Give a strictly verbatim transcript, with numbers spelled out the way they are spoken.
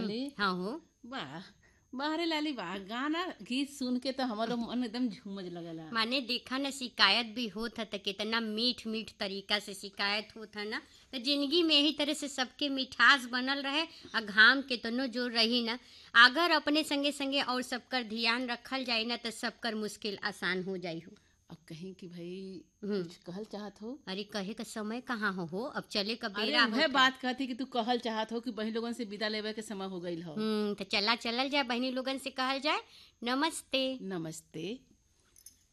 लाली। हाँ हो। वाह वाह रे लाली वाह, गाना गीत सुन के तो हमारो मन एकदम झूमज लगला। माने देखा ना शिकायत भी होत है तो कितना मीठ मीठ तरीका से शिकायत होत है ना, तो जिंदगी में यही तरह से सबके मिठास बनल रहे और घाम के तनो जोर रही ना, अगर अपने संगे संगे और सबकर ध्यान रखल जाए ना तो सबकर मुश्किल आसान हो जाई हो। अब कहीं कि भाई हम्म। कुछ कहल चाहत हो? अरे कहे का समय कहाँ हो, हो अब चले का अरे बेरा उहे होत है। बात कहती कि तू कहल चाहत हो कि बहन लोगन से विदा लेवे के समय हो गईल हो। हम्म, तो चला चलल जाए, बहनी लोगन से कहल जाए नमस्ते। नमस्ते।